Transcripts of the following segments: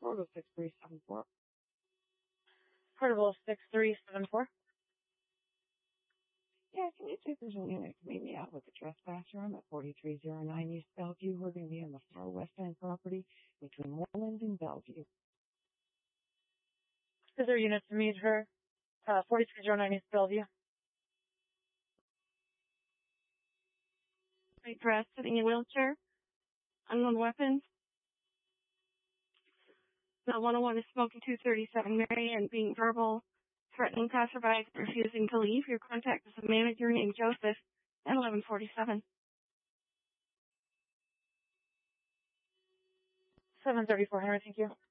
Portable 6374. Portable 6374. Yeah, can you see if there's a unit to meet me out with a trespasser? I'm at 4309 East Bellevue. We're going to be on the far west end property between Moreland and Bellevue. Is there a unit to meet her? 4309 East Bellevue. Dress, sitting in wheelchair. Unknown weapons. The 101 is smoking 237 Mary and being verbal, threatening passerbys, refusing to leave. Your contact is a manager named Joseph at 1147. 734 Henry, thank you.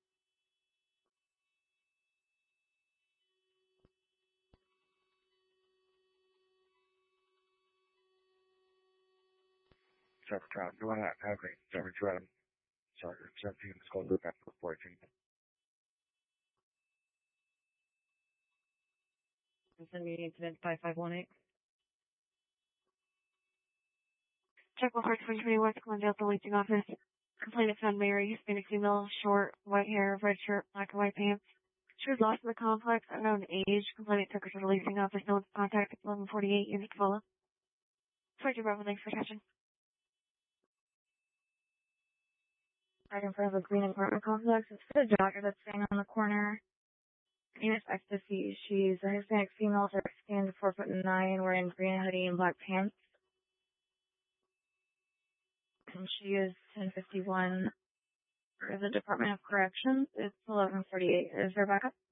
Traffic count, go ahead, have me. Traffic count. Sorry, 17 is called loop after 14. Send me incident 5518. Check over 2020 West Glendale, the leasing office. Complainant found Mary, Hispanic female, short, white hair, red shirt, black and white pants. She was lost in the complex, unknown age. Complainant took her to the leasing office. No one's contact at 1148, unit follow. Sorry, Bravo, thanks for attention. Right in front of a green apartment complex. It's the jogger that's standing on the corner. Unit ecstasy. She's a Hispanic female, dark skinned, 4'9", wearing green hoodie and black pants. And she is 1051 for the Department of Corrections. It's 1148. Is there backup?